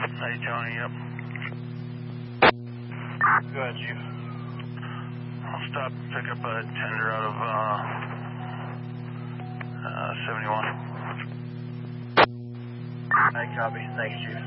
Hey, Tony, yep. Go ahead, Chief. I'll stop and pick up a tender out of 71. I copy. Thanks, Chief.